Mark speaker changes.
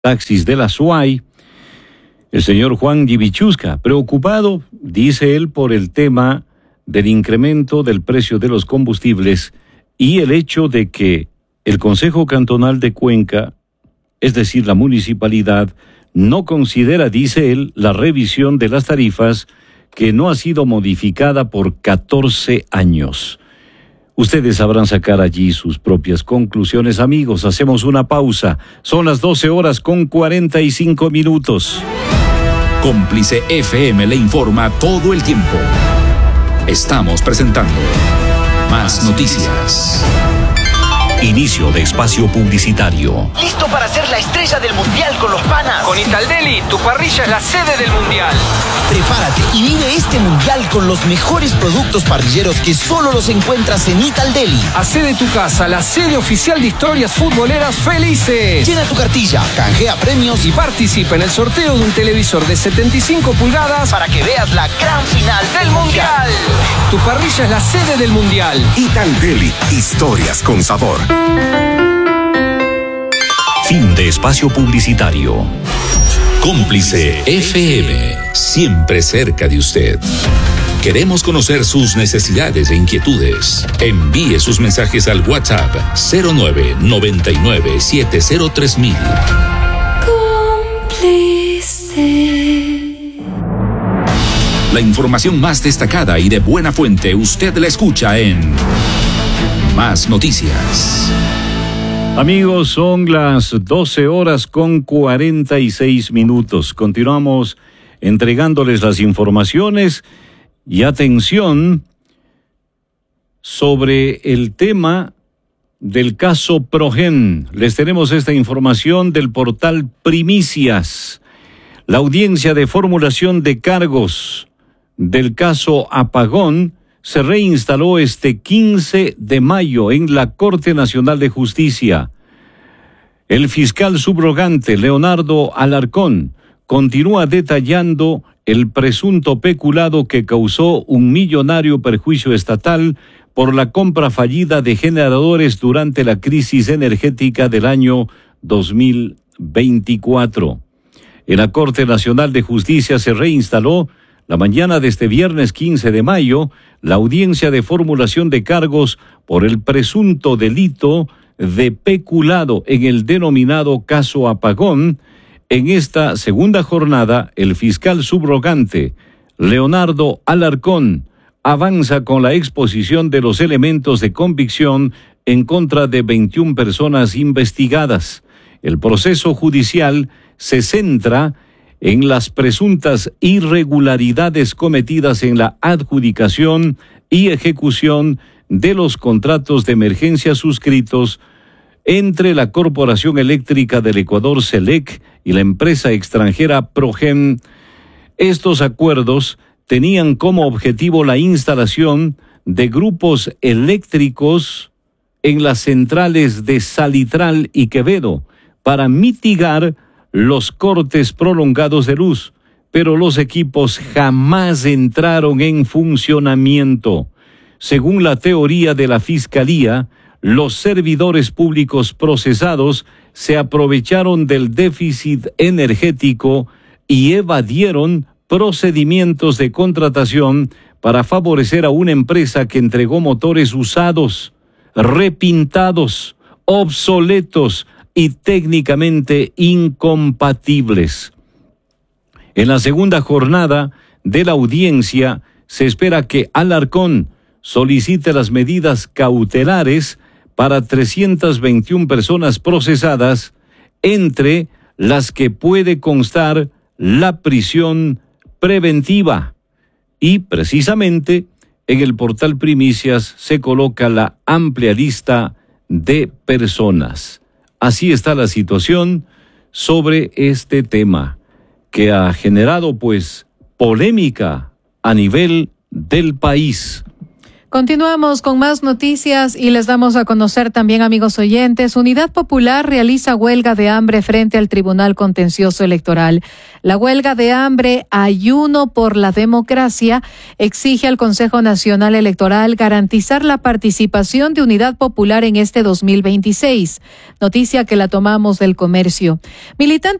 Speaker 1: taxis de la SUAY, el señor Juan Givichusca, preocupado, dice él, por el tema del incremento del precio de los combustibles y el hecho de que el Consejo Cantonal de Cuenca, es decir, la municipalidad, no considera, dice él, la revisión de las tarifas que no ha sido modificada por 14 años. Ustedes sabrán sacar allí sus propias conclusiones, amigos. Hacemos una pausa. Son las 12:45.
Speaker 2: Cómplice FM le informa todo el tiempo. Estamos presentando Más Noticias. Inicio de espacio publicitario.
Speaker 3: ¿Listo para ser la estrella del mundial con los panas?
Speaker 4: Con Italdeli, tu parrilla es la sede del mundial.
Speaker 3: Prepárate y vive este mundial con los mejores productos parrilleros que solo los encuentras en Italdeli.
Speaker 4: Hacé de tu casa la sede oficial de historias futboleras felices.
Speaker 3: Llena tu cartilla, canjea premios
Speaker 4: y participa en el sorteo de un televisor de 75 pulgadas
Speaker 3: para que veas la gran final del mundial.
Speaker 4: Tu parrilla es la sede del mundial.
Speaker 2: Italdeli, historias con sabor. Fin de espacio publicitario. Cómplice FM, siempre cerca de usted. Queremos conocer sus necesidades e inquietudes. Envíe sus mensajes al WhatsApp 0999703000.
Speaker 5: Cómplice.
Speaker 2: La información más destacada y de buena fuente usted la escucha en Más Noticias.
Speaker 1: Amigos, son las 12:46. Continuamos entregándoles las informaciones y atención sobre el tema del caso Progen. Les tenemos esta información del portal Primicias. La audiencia de formulación de cargos del caso Apagón se reinstaló este 15 de mayo en la Corte Nacional de Justicia. El fiscal subrogante Leonardo Alarcón continúa detallando el presunto peculado que causó un millonario perjuicio estatal por la compra fallida de generadores durante la crisis energética del año 2024. En la Corte Nacional de Justicia se reinstaló la mañana de este viernes 15 de mayo, la audiencia de formulación de cargos por el presunto delito de peculado en el denominado caso Apagón. En esta segunda jornada, el fiscal subrogante, Leonardo Alarcón, avanza con la exposición de los elementos de convicción en contra de 21 personas investigadas. El proceso judicial se centra en las presuntas irregularidades cometidas en la adjudicación y ejecución de los contratos de emergencia suscritos entre la Corporación Eléctrica del Ecuador, CELEC, y la empresa extranjera Progen. Estos acuerdos tenían como objetivo la instalación de grupos eléctricos en las centrales de Salitral y Quevedo para mitigar los cortes prolongados de luz, pero los equipos jamás entraron en funcionamiento. Según la teoría de la Fiscalía, los servidores públicos procesados se aprovecharon del déficit energético y evadieron procedimientos de contratación para favorecer a una empresa que entregó motores usados, repintados, obsoletos y técnicamente incompatibles. En la segunda jornada de la audiencia se espera que Alarcón solicite las medidas cautelares para 321 personas procesadas, entre las que puede constar la prisión preventiva. Y precisamente en el portal Primicias se coloca la amplia lista de personas. Así está la situación sobre este tema, que ha generado polémica a nivel del país.
Speaker 5: Continuamos con más noticias y les damos a conocer también, amigos oyentes, Unidad Popular realiza huelga de hambre frente al Tribunal Contencioso Electoral. La huelga de hambre Ayuno por la Democracia exige al Consejo Nacional Electoral garantizar la participación de Unidad Popular en este 2026. Noticia que la tomamos del Comercio. Militantes